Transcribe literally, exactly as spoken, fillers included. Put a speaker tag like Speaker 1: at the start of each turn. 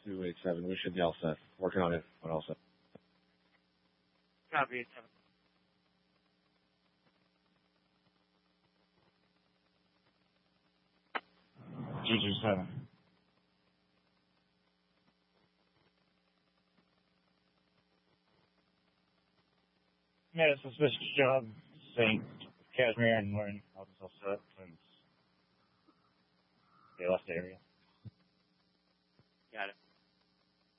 Speaker 1: two eight seven. We should be all set. Working on it, but all set.
Speaker 2: Copy, eight seven.
Speaker 3: G two seven. Made a suspicious job. Saint Cashmere and Lauren. I'll just all set since they left the area.